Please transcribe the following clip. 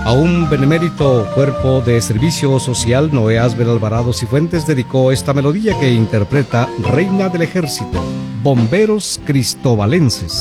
A un benemérito cuerpo de servicio social, Noé Asbel Alvarado Cifuentes dedicó esta melodía que interpreta Reina del Ejército, Bomberos Cristobalenses.